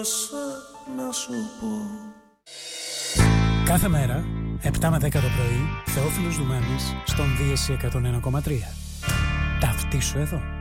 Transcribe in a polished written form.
να σου πω. Κάθε μέρα, 7 με 10 το πρωί, Θεόφιλος Δουμάνης στον Δίεση 101,3. Ταυτίσου εδώ.